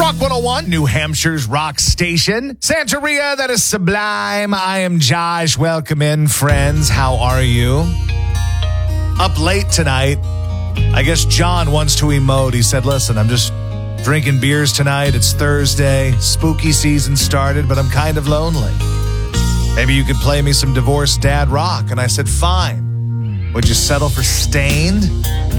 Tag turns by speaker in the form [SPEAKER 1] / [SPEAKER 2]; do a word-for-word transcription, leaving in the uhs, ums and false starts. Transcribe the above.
[SPEAKER 1] Rock one oh one, New Hampshire's rock station. Santeria, that is sublime. I am Josh. Welcome in, friends. How are you? Up late tonight. I guess John wants to emote. He said, listen, I'm just drinking beers tonight. It's Thursday. Spooky season started, but I'm kind of lonely. Maybe you could play me some Divorced Dad rock. And I said, fine. Would you settle for Stained?